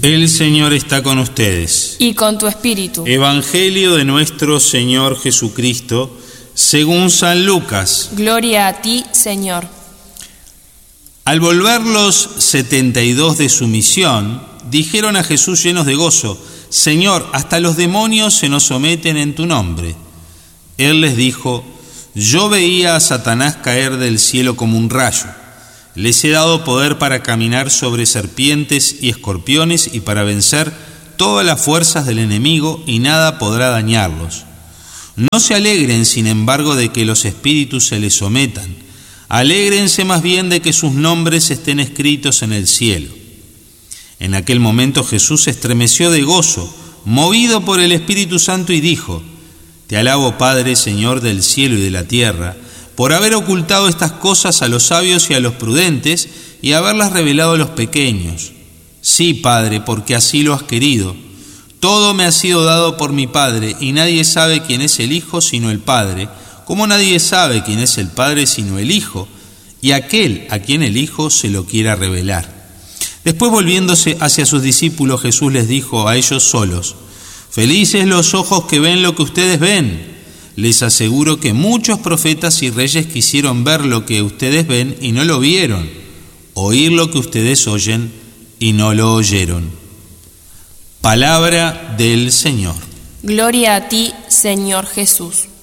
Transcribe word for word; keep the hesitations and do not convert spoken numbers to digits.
El Señor está con ustedes. Y con tu espíritu. Evangelio de nuestro Señor Jesucristo, según San Lucas. Gloria a ti, Señor. Al volver los setenta y dos de su misión, dijeron a Jesús llenos de gozo: Señor, hasta los demonios se nos someten en tu nombre. Él les dijo: Yo veía a Satanás caer del cielo como un rayo. Les he dado poder para caminar sobre serpientes y escorpiones y para vencer todas las fuerzas del enemigo, y nada podrá dañarlos. No se alegren, sin embargo, de que los espíritus se les sometan. Alégrense más bien de que sus nombres estén escritos en el cielo. En aquel momento Jesús se estremeció de gozo, movido por el Espíritu Santo, y dijo: Te alabo, Padre, Señor del cielo y de la tierra, por haber ocultado estas cosas a los sabios y a los prudentes y haberlas revelado a los pequeños. Sí, Padre, porque así lo has querido. Todo me ha sido dado por mi Padre, y nadie sabe quién es el Hijo sino el Padre, como nadie sabe quién es el Padre sino el Hijo, y aquel a quien el Hijo se lo quiera revelar. Después, volviéndose hacia sus discípulos, Jesús les dijo a ellos solos: Felices los ojos que ven lo que ustedes ven. Les aseguro que muchos profetas y reyes quisieron ver lo que ustedes ven y no lo vieron, oír lo que ustedes oyen y no lo oyeron. Palabra del Señor. Gloria a ti, Señor Jesús.